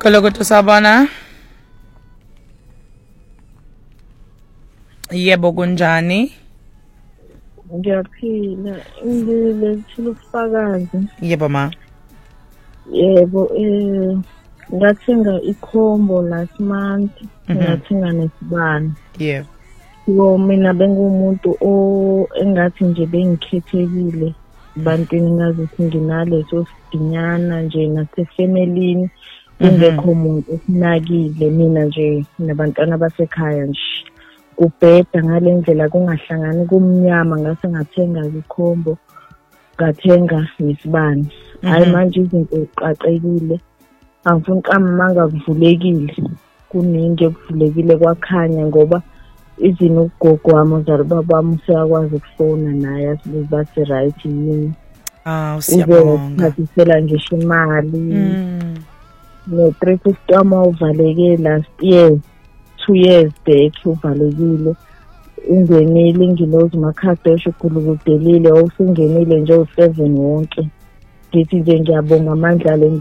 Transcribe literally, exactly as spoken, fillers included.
Kolokoto sabona. Yebo kunjani? Ngiyaphila, ngilethile ubufakazi. Yebo ma. Yebo, eh ngathenga ikhombo last month, ngathenga nesibani. Yebo. Yo mina bengumuntu o engathi nje bengikhethekile bantwini ngazi singinaleso sidinyana nje nasefamilini ingekho umuntu osinakile mina nje nabantwana basekhaya nje. Kubheda ngalendlela kungahlangani kumnyama ngase ngathenga ikhombo ngathenga nesibani. Hayi manje izinto ziqaqekile angifuni kamanga kuvulekile kuningi ekuvulekile kwakhanya ngoba izini ugogo wami uzali babami useyakwazi ukufona naye asibuza si right yini. Ah usiyabonga. Uzothathisela ngisho imali. No three fifty ama uvaleke last year. two years back uvalekile ungenile ingilozi makhadi eshukhulukudelile awusingenile nje u seven wonke ngithi nje ngiyabonga amandla